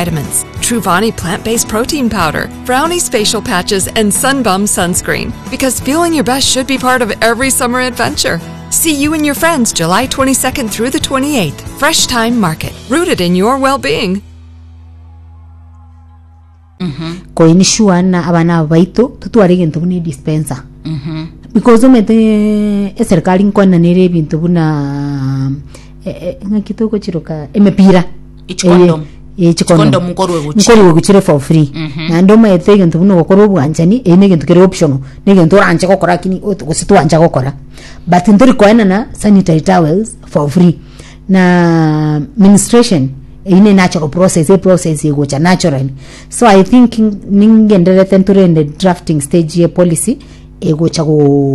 vitamins, Truvani plant-based protein powder, Brownie's facial patches, and Sunbum sunscreen. Because feeling your best should be part of every summer adventure. See you and your friends July 22nd through the 28th. Fresh Time Market, rooted in your well-being. Ko inishua na abana baito tutware gintu ni dispenser. Because umete serikali nkwana nere bintu buna ngakitoko chiroka emepira ichikondom chikondom mukoro guchire for free na ndoma ete gintu buno gukoro bwanjani ene gintu kire optional ne gintu ranje gukora kini gusitu anja gukora but ndori koena na sanitary towels for free na administration ine natural process igucha natural. So I think ningendere tenture in the drafting stage ye policy igucha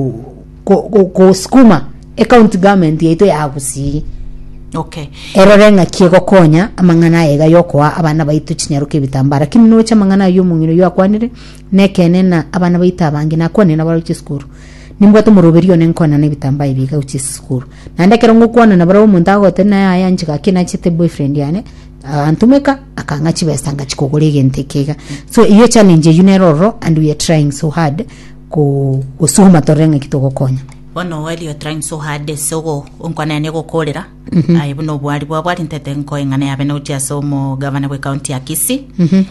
go skuma account government yeto ya gusi. Okay. Erorenga kiego konya amangana ega yokwa abana baitu chinyaruke bitambara kinno cha mangana yo mungiro yo akwanire nekene na abana baita bangi na kone na baro chiskuru nimbwa to muroberio nenkona ne bitambaye biga uchiskuru nandekero ngukwana na baro umuntu agote na ayanjika kina chite boyfriend yane antumeka akanga chibesanga chikogolege ntekega. So iyo challenge yuneroro and we are trying so hard kusuma torenga kitoko konya. Bono while you are trying so hard so onkwana ne gokolera ai buno bwali ntete nko engane yabe no tia so mo governor we county ya Kisii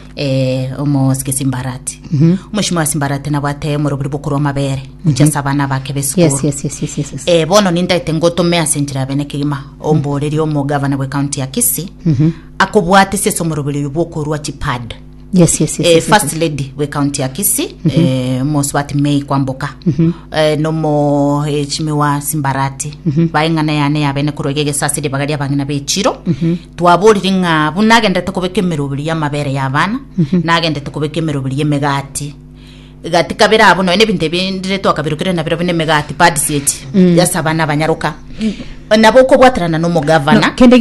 omo Simbarati mushima Simbarati na bwate mu ruburi bukuru mabere mucha sabana bakebesukuru. Yes. Bono nindaite ngoto me asentira bene kigima omboreri omo governor we county ya Kisii akobwate se so mu ruburi bukuru wa chipad. Yes. First lady we county ya Kisii Moswati Mei Kwamboka no mo chimiwa Simbarati baingana yane yabene kurogege sasidi bagari abangina bechiro twaburiringa bunagenda tukobekemera ubiri yamabere yabana nagenda tukobekemera ubiri yemegati gati kabira abo no ene binte bindire to akabirukire na biro bine megati padisieti yasabana abanyaruka nabo ko bwatrana no mugavana kende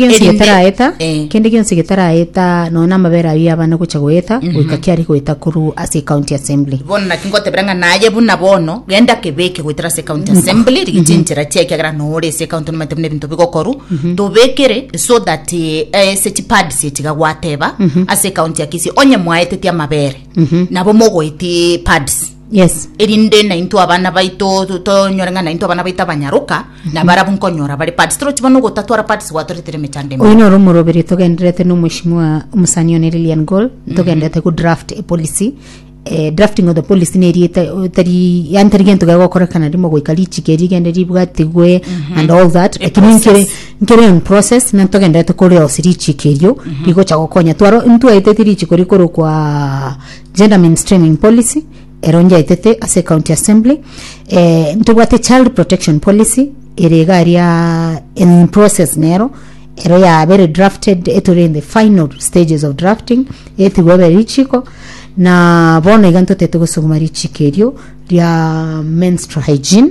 gensi getaraeta no na mabera yabana kuchagoeta wikakiari kuita kuru ase county assembly bonna kingote branga naye buna bono genda kebeke kuitra se county assembly rigichinjira chekera no ore se county no matebne bintu bigokoru to bekere so that se padisieti gawateba ase county ya Kisii onye mwaete tia mabere nabo mogo iti pads. Yes. Erinde na into abana baito to nyorenga na into abana baita banyaruka na barabunko nyora bari pads tro chibano go tatwara pads watoritere mechande oino rumurobere to gendrete no mushimwa Musanione Lilian Gold to gendete ku draft a policy drafting of the policy nerieta tari yantarigento gago korekana rimo go ikali chikeri genderi bwatigwe and all that lakini nkere in process na to gendete ko le osiri chikerio bigo chago konya twaro into aitete chikori koro kwa gender mainstreaming policy eronja itete ase county assembly ntubwate child protection policy eregaria in process nero ero ya very drafted etore in the final stages of drafting etiwe richiko na bono iganto tete gusugumari chikerio ya menstrual hygiene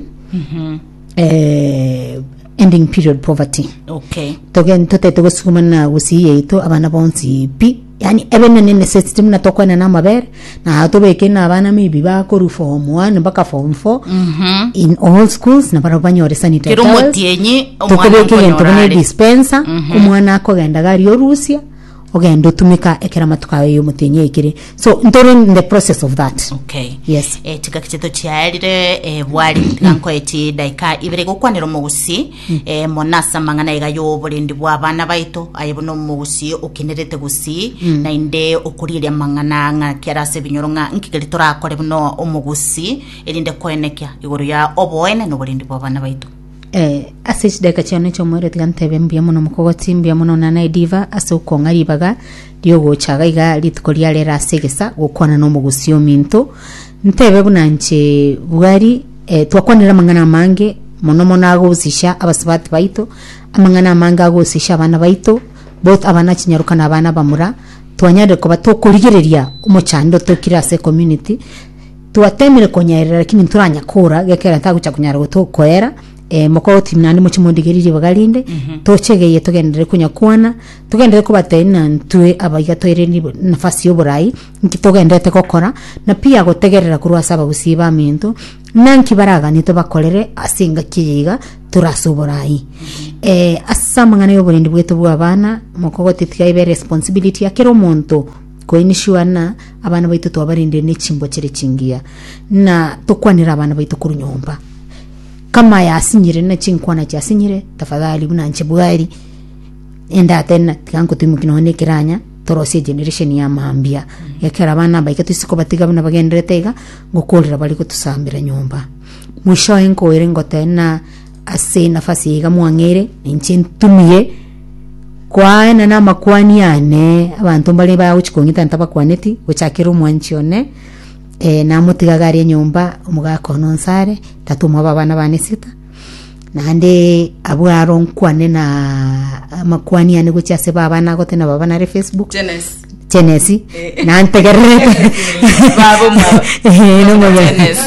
ending period poverty. Okay. Togen tete gusugumana usiye ito abana bonsi pi yani ebene ne necessity na tokwana na mabere na atobeke na abana maybe ba ko form 1 mpaka form 4 in all schools na para banyore sanitary towels kirumotienye omwana dispenser umwana ko genda gari orusia ogendo tumika ekera matukawe yo mutenye ikire so in the process of that. Okay. Yes. Tikakiteto chiarire bwali kanko eti daika ibere gukwanira mugusi monasa mangana igayo bulindi bwabana baito ayibuno mugusi okinerete gusi na inde okurire mangana nga kerase binyoronga nkigeritora akore buno omugusi elinde koenekya iguru ya oboene no bulindi bwabana baito. Asich deka chane chomore tlantebe mbia muno mukogoti mbia muno na diva asuko ngaribaga diogo chaga iga litkolia lera segesa gukwana no mugusio minto ntebe bunanche bugari twakwanira mangana mange muno monago usisha abasabati baito amangana manga go usisha abana baito both abana chinyaruka na abana bamura twanyade ko batokurigereria umuchando tokirase community tuwatemire konyerera lakini nturanya kora gekera ntagucha kunyara gutokoera mokoti nandi muchimondigeriri bagalinde tochegeye tugendere kunyakwana tugendere kubatena ntwe abaiga toireni nafasi y'oburai nkitogendete kokora na pia gotegerera kurwasaba gusiba mintu nanki baraga nito bakorere asinga kiyiga turasoborai asa mangana y'oburindi bwetu bw'abana mokogoti tigabe responsibility akero muntu koinishuana abana baitu twabarinde n'echimbo kire kingia na tukwanira abana baitu kuru nyumba kama yasinyire na chinkwana cyasinyire tafadhali bunanche bwari enda tena tikanko timukino kiranya torose generation ya mambia yakera abana baika tusiko batiga bana bagenderetega ngokolera bali kutusambira nyumba mwisho enko erengo tena ase nafasi yiga mwangere inchentumie kwa na makwani ane abantu bali ba uchikongita ntabakwaneti uchakira umwanchione na mutigagari nyumba umugakononsare tatuma babana banesita nande abwaro nkwane na makwani ane gucyase babana gote na babana re Facebook Genesis na antegerere babo no mo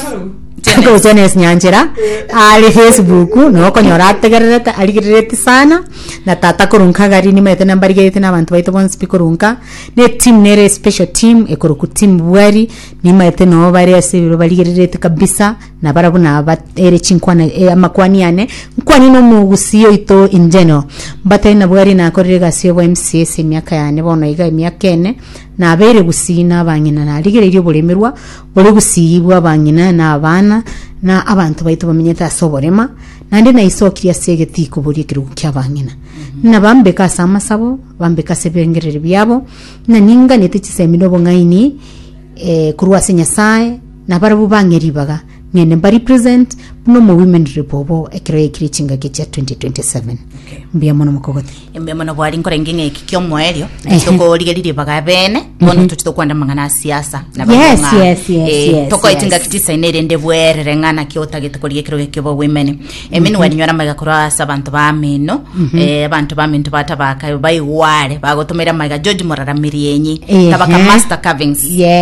Genesis nyanjira ali Facebook no konyora tegerere aligirete sana na tata kurunkagari ni mete nambari gete na abantu baito bon speakerunka ne team nere special team ekoroku team bwari ni mete no bari asibiro baligirete kabisa na barabuna ere chinkwana amakwani ane nkwani no mugusiyo ito in general bata na bwari na korega siyo MCS myaka yane bono iga myaka ene na bere gusina abanyina na ligirire bulemerwa bole gusiyibwa abanyina na abana na abantu baito bamenyeta asoborema nande na isokiriya segeti kuburi kirugu kyabanyina na bambeka samasabo bambeka sebengerere byabo na ninga netichisemino bongaini kurwase nyasaye na barabu bangeribaga ngene bari present no mu women repobo ekire chinga kecha 2027 mbia mono mukogoti mbia mono bwali nkore nginge kikyo mwerio toko ligerire baga bene bono tutitokwanda mangana siasa na yes toko itinga kitisa inere ndebwerere ngana kyota gitukolie kiro kyobo women emini wanyora maga kora sabantu ba mino abantu ba mintu batabaka bayiware bagotomera maga George Moraramiri yenyi tabaka master carvings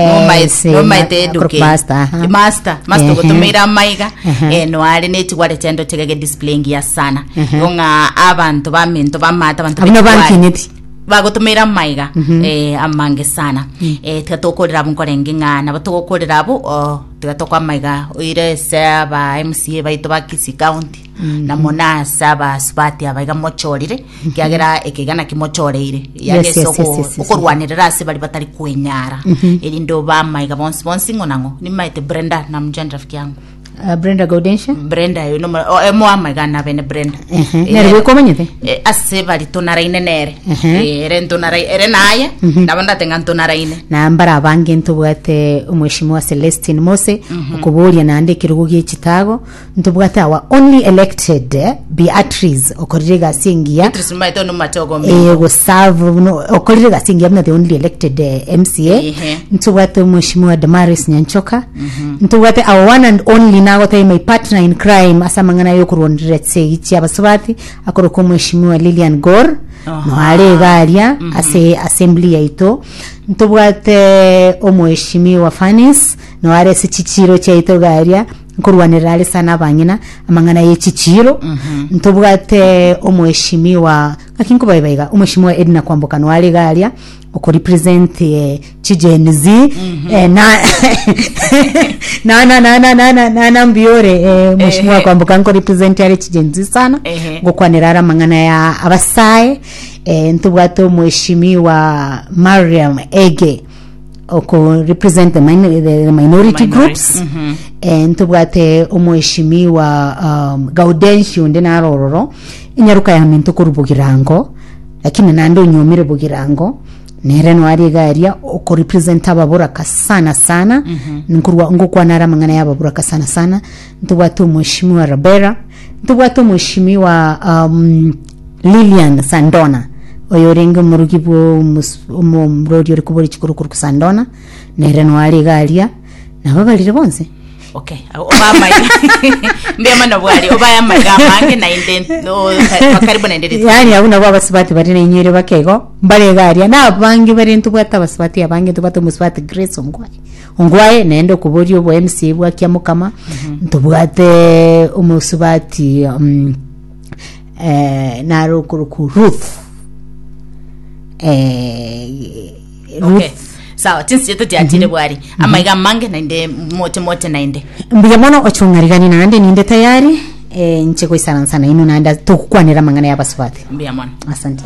no my eduke master gotomera maiga no ali neti wale tendo tegege displaying ya sana ngonga abantu ba mintu ba mata abantu bankiniti bagotomera maiga amange sana tikatokorera bunkorengi ngana batokorera abo tikatokwa maiga oire saba MCA baito bakisi county na mona saba spati abaiga mochorire kyagera ekigana kimochoreire yage soko okorwanirira se bali batari kwenyara elindo ba maiga bonsi ngonango ni maite Brenda na mjanja rafiki yangu Brenda Gaudensha Brenda yo no mo amagana bene Brenda nere komanyete ase bali tonaraine nere rentonara ere naye nabanda tenga tonaraine na mbara bange ntubwate umweshimwa Celestine Mose okuburia nande kirugugi chitago ntubwate wa only elected Beatrice okorega singia Beatrice maito no matogo go serve no okorega singia na the only elected MCA ntubwate umweshimwa Damaris Nyanchoka ntubwate our one and only nagote my partner in crime asamangana yokurondretse ichi abasubati akoroko mweshimiwa Lilian Gor no ale garia ase assembly yaito ntubwate omweshimiwa Fanis no ale sichichiro chaito garia nkurwanirale sana abanyina amangana yechichiro ntubwate omweshimiwa akinko bayibayiga omweshimiwa Edna Kwamboka no ale garia oko represent chijenzi na mbiore mheshimiwa Kwamboka nko represent ale chijenzi sana ngokwanirara mangana ya abasaye ntubwato mheshimiwa Mariam Ege oko represent the minority groups ntubwate omweshimiwa Gaudensio ndena rororo inyaruka ya mintu kurubugirango lakini nando nyomire bugirango nere no ari garia oko represent ababuraka sana nkurwa ngokwa nara mangana yababuraka sana ntubwate mheshimiwa Rabera ntubwate mheshimiwa Lilian Sandona oyorenga murugibo murodi uri kubori chikuru kusandona nere no ari garia nababalire bonse okay obama mbema no bwali obaya magamange na indent no karibu na indent yani abuna baba sibati bari na nyere bakego mbare garia na bangi bari ntubwata basibati abange tubata musibati Grace ongwai ongwae naenda kuborio bo MC bwa kya mukama ntubwate umusubati narukuruku Ruth okay sawa tinsi yetu tiatire bwari amaiga mange nainde mote nainde mbiya mono ochungarigani nande ninde tayari nche koisana sana ino naenda tukukwanira mangana ya basubati mbiya mono asante